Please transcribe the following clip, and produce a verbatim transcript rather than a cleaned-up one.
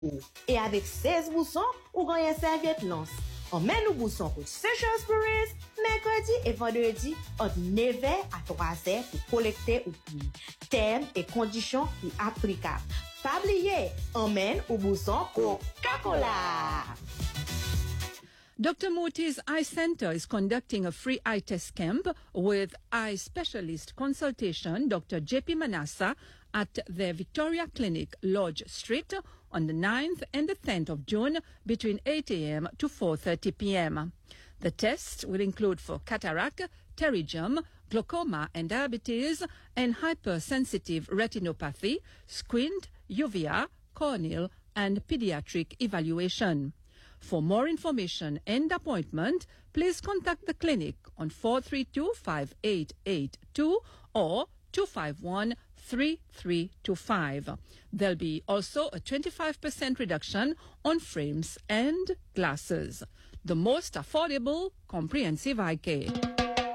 Et avec seize boussons, ou gagnez serviette lance. Emmène nous boussons pour sécheuse pour rince, mercredi et vendredi, entre neuf heures à trois heures pour collecter ou plus. Termes et conditions y applicables. Pas oublier, emmène ou bousson Coca-Cola. Doctor Moti's Eye Center is conducting a free eye test camp with eye specialist consultation, Doctor J P Manassa, at their Victoria Clinic, Lodge Street, on the ninth and the tenth of June between eight a.m. to four thirty p.m. The test will include for cataract, pterygium, glaucoma and diabetes, and hypersensitive retinopathy, squint, uvea, corneal, and pediatric evaluation. For more information and appointment, please contact the clinic on four three two, five eight eight two or two five one, three three two five. There'll be also a twenty-five percent reduction on frames and glasses. The most affordable comprehensive eye care.